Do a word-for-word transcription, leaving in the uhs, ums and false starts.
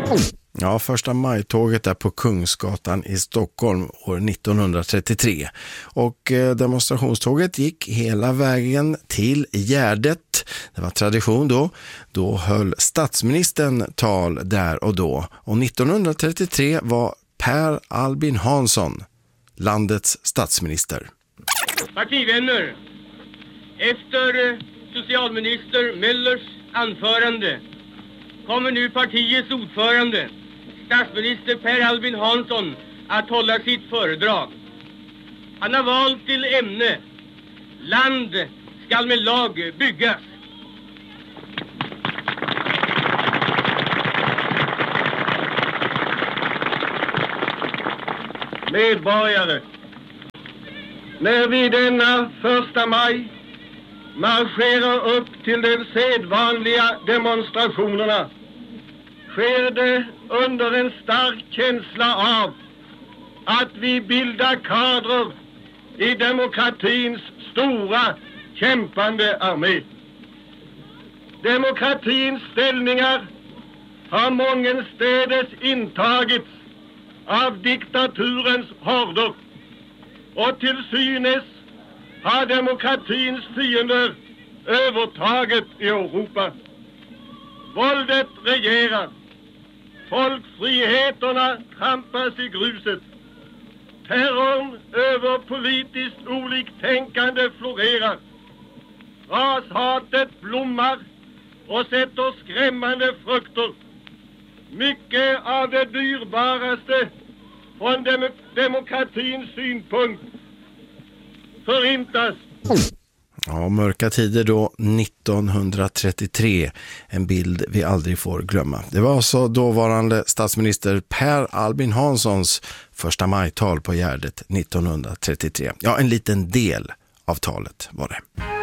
Ja, första majtåget är på Kungsgatan i Stockholm år nittonhundratrettiotre. Och eh, demonstrationståget gick hela vägen till Gärdet. Det var tradition då. Då höll statsministern tal där och då. Och nittonhundratrettiotre var Per Albin Hansson landets statsminister. Partivänner, efter socialminister Möllers anförande kommer nu partiets ordförande, statsminister Per Albin Hansson, att hålla sitt föredrag. Han har valt till ämne: land skall med lag byggas. Medborgare, när vi denna första maj marscherar upp till de sedvanliga demonstrationerna sker det under en stark känsla av att vi bildar kadrer i demokratins stora kämpande armé. Demokratins ställningar har mångenstädes intagits av diktaturens horder, och till synes har demokratins fiender övertaget i Europa. Våldet regerar, folkfriheterna trampas i gruset, terrorn över politiskt oliktänkande florerar, rashatet blommar och sätter skrämmande frukter. Mycket av det dyrbaraste från dem- demokratins synpunkt förintas. Ja, mörka tider då nittonhundratrettiotre, en bild vi aldrig får glömma. Det var alltså dåvarande statsminister Per Albin Hanssons första majtal på Gärdet nittonhundratrettiotre. Ja, en liten del av talet var det.